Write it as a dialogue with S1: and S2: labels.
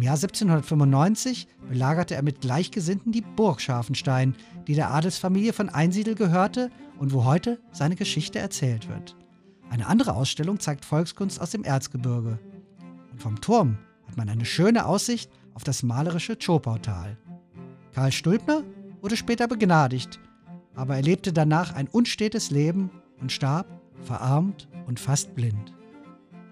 S1: Jahr 1795 belagerte er mit Gleichgesinnten die Burg Scharfenstein, die der Adelsfamilie von Einsiedel gehörte und wo heute seine Geschichte erzählt wird. Eine andere Ausstellung zeigt Volkskunst aus dem Erzgebirge. Und vom Turm hat man eine schöne Aussicht auf das malerische Zschopautal. Karl Stülpner wurde später begnadigt, aber er lebte danach ein unstetes Leben und starb verarmt und fast blind.